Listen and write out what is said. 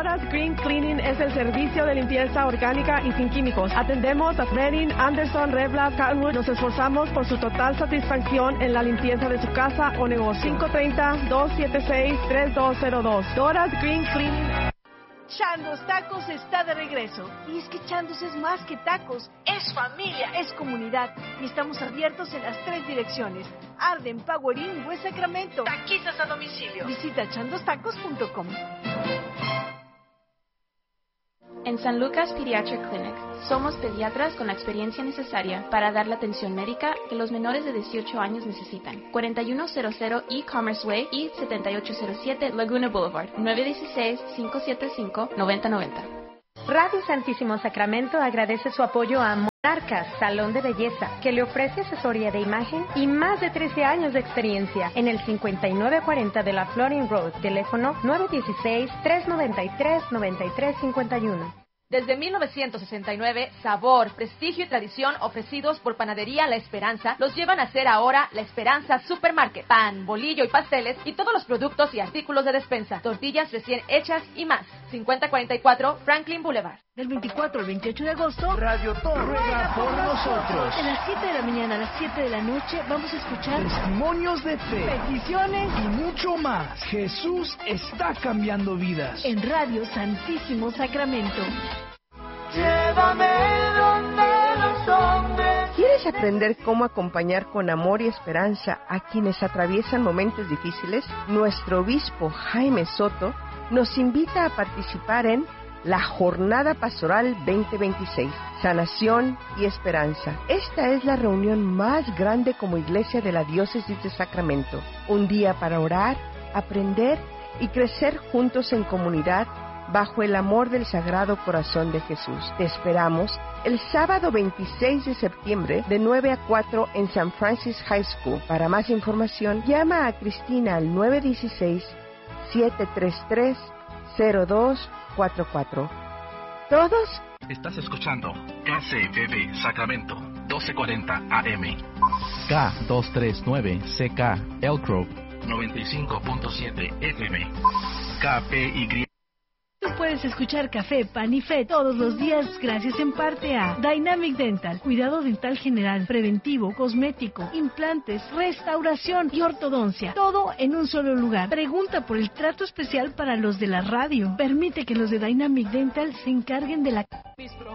Green Cleaning es el servicio de limpieza orgánica y sin químicos. Atendemos a Redding, Anderson, Rebla, Cottonwood. Nos esforzamos por su total satisfacción en la limpieza de su casa o negocio. 530-276-3202. Dora's Green Cleaning. Chandos Tacos está de regreso. Y es que Chandos es más que tacos, es familia, es comunidad. Y estamos abiertos en las 3 direcciones: Arden, Power Inn, West Sacramento. Taquizas a domicilio. Visita chandostacos.com. En San Lucas Pediatric Clinic, somos pediatras con la experiencia necesaria para dar la atención médica que los menores de 18 años necesitan. 4100 E-Commerce Way y 7807 Laguna Boulevard, 916-575-9090. Radio Santísimo Sacramento agradece su apoyo a Monarcas, Salón de Belleza, que le ofrece asesoría de imagen y más de 13 años de experiencia en el 5940 de la Florin Road, teléfono 916-393-9351. Desde 1969, sabor, prestigio y tradición ofrecidos por Panadería La Esperanza los llevan a ser ahora La Esperanza Supermarket. Pan, bolillo y pasteles y todos los productos y artículos de despensa. Tortillas recién hechas y más. 5044 Franklin Boulevard. Del 24 al 28 de agosto, Radio Todo ruega por nosotros. De las 7 de la mañana a las 7 de la noche vamos a escuchar testimonios de fe, peticiones y mucho más. Jesús está cambiando vidas. En Radio Santísimo Sacramento. Llévame donde los hombres. ¿Quieres aprender cómo acompañar con amor y esperanza a quienes atraviesan momentos difíciles? Nuestro obispo Jaime Soto nos invita a participar en la Jornada Pastoral 2026, Sanación y Esperanza. Esta es la reunión más grande como iglesia de la Diócesis de Sacramento. Un día para orar, aprender y crecer juntos en comunidad bajo el amor del Sagrado Corazón de Jesús. Te esperamos el sábado 26 de septiembre de 9 a 4 en San Francis High School. Para más información, llama a Cristina al 916-733-0244. ¿Todos? Estás escuchando KCBB Sacramento, 1240 AM. K239CK Elk Grove, 95.7 FM. KPY. Tú puedes escuchar Café, Pan y Fe todos los días gracias en parte a Dynamic Dental, cuidado dental general, preventivo, cosmético, implantes, restauración y ortodoncia. Todo en un solo lugar. Pregunta por el trato especial para los de la radio. Permite que los de Dynamic Dental se encarguen de la...